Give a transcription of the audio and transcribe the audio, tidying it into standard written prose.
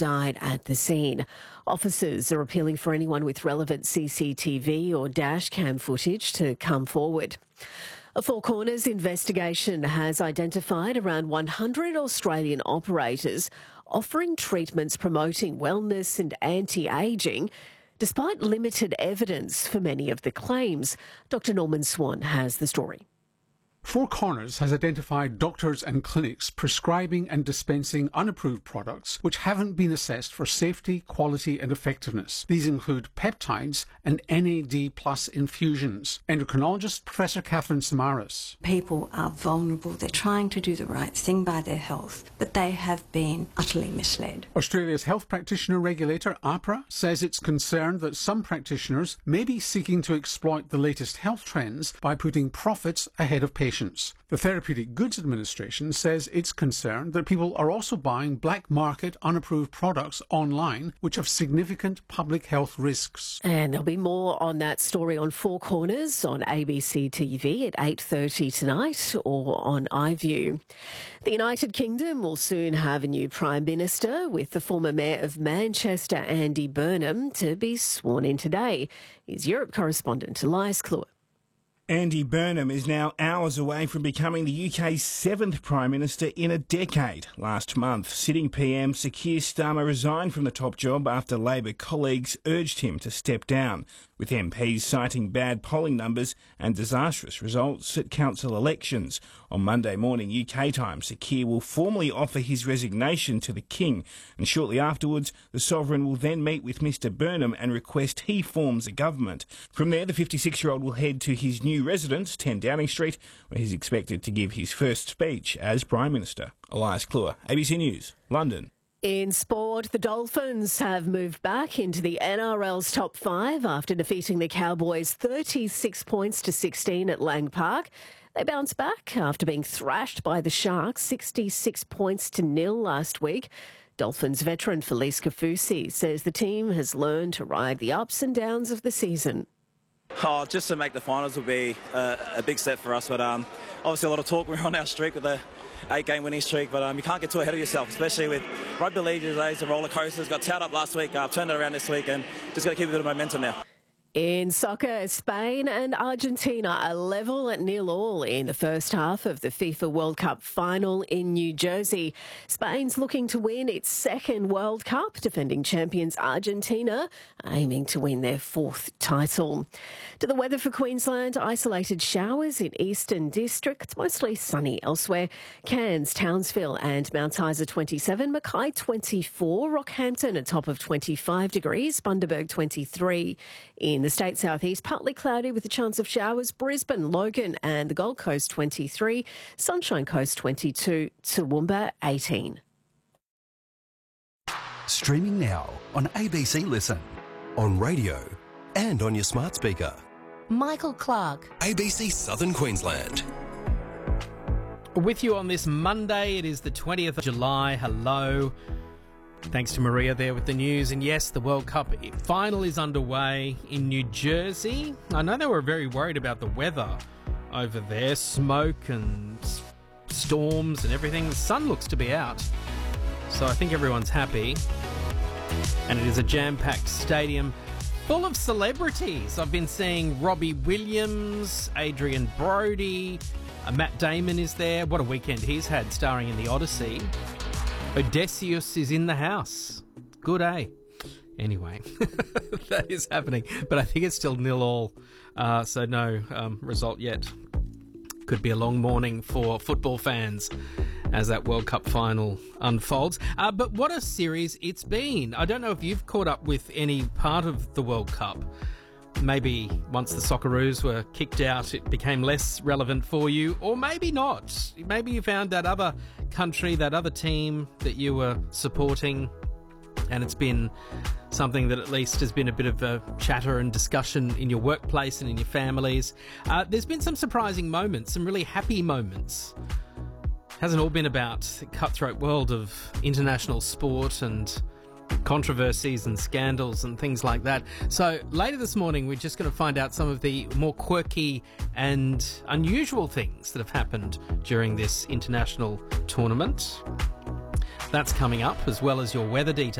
died at the scene. Officers are appealing for anyone with relevant CCTV or dash cam footage to come forward. A Four Corners investigation has identified around 100 Australian operators offering treatments promoting wellness and anti-ageing, despite limited evidence for many of the claims. Dr Norman Swan has the story. Four Corners has identified doctors and clinics prescribing and dispensing unapproved products which haven't been assessed for safety, quality and effectiveness. These include peptides and NAD+ infusions. Endocrinologist Professor Catherine Samaras. People are vulnerable. They're trying to do the right thing by their health, but they have been utterly misled. Australia's health practitioner regulator, AHPRA, says it's concerned that some practitioners may be seeking to exploit the latest health trends by putting profits ahead of patients. The Therapeutic Goods Administration says it's concerned that people are also buying black market unapproved products online which have significant public health risks. And there'll be more on that story on Four Corners on ABC TV at 8:30 tonight or on iView. The United Kingdom will soon have a new Prime Minister, with the former Mayor of Manchester, Andy Burnham, to be sworn in today. He's Europe correspondent Elias Kluwer. Andy Burnham is now hours away from becoming the UK's seventh Prime Minister in a decade. Last month, sitting PM Sir Keir Starmer resigned from the top job after Labor colleagues urged him to step down, with MPs citing bad polling numbers and disastrous results at council elections. On Monday morning UK time, Sir Keir will formally offer his resignation to the King, and shortly afterwards, the Sovereign will then meet with Mr Burnham and request he forms a government. From there, the 56-year-old will head to his new residence, 10 Downing Street, where he's expected to give his first speech as Prime Minister. Elias Kluwer, ABC News, London. In sport, the Dolphins have moved back into the NRL's top five after defeating the Cowboys 36 points to 16 at Lang Park. They bounced back after being thrashed by the Sharks 66 points to 0 last week. Dolphins veteran Felice Kaufusi says the team has learned to ride the ups and downs of the season. Oh, just to make the finals will be a big step for us, but obviously a lot of talk. We're on our streak with a 8-game winning streak, but you can't get too ahead of yourself, especially with rugby league these days, the roller coasters. Got towed up last week, turned it around this week, and just got to keep a bit of momentum now. In soccer, Spain and Argentina are level at 0-0 in the first half of the FIFA World Cup final in New Jersey. Spain's looking to win its second World Cup, defending champions Argentina, aiming to win their fourth title. To the weather for Queensland, isolated showers in eastern districts, mostly sunny elsewhere. Cairns, Townsville and Mount Isa 27, Mackay 24, Rockhampton a top of 25 degrees, Bundaberg 23. In the state southeast, partly cloudy with a chance of showers. Brisbane, Logan and the Gold Coast 23. Sunshine Coast 22. Toowoomba 18. Streaming now on ABC Listen, on radio and on your smart speaker. Michael Clark. ABC Southern Queensland. With you on this Monday, it is the 20th of July. Hello. Thanks to Maria there with the news. And yes, the World Cup final is underway in New Jersey. I know they were very worried about the weather over there. Smoke and storms and everything. The sun looks to be out. So I think everyone's happy. And it is a jam-packed stadium full of celebrities. I've been seeing Robbie Williams, Adrian Brody, Matt Damon is there. What a weekend he's had starring in The Odyssey. Odysseus is in the house. Good, eh? Anyway, that is happening. But I think it's still 0-0, so no result yet. Could be a long morning for football fans as that World Cup final unfolds. But what a series it's been. I don't know if you've caught up with any part of the World Cup. Maybe once the Socceroos were kicked out, it became less relevant for you, or maybe not. Maybe you found that other country, that other team that you were supporting, and it's been something that at least has been a bit of a chatter and discussion in your workplace and in your families. There's been some surprising moments, some really happy moments. Hasn't all been about the cutthroat world of international sport and controversies and scandals and things like that. So later this morning, we're just going to find out some of the more quirky and unusual things that have happened during this international tournament. That's coming up, as well as your weather details.